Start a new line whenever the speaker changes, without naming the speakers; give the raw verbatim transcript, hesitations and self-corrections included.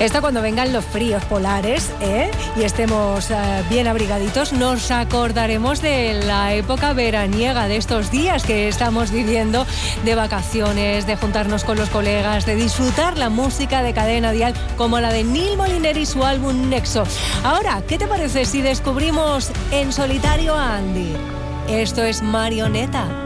Esto cuando vengan los fríos polares, ¿eh? Y estemos eh, bien abrigaditos, nos acordaremos de la época veraniega, de estos días que estamos viviendo, de vacaciones, de juntarnos con los colegas, de disfrutar la música de Cadena Dial como la de Neil Moliner y su álbum Nexo. Ahora, ¿qué te parece si descubrimos en solitario a Andy? Esto es Marioneta.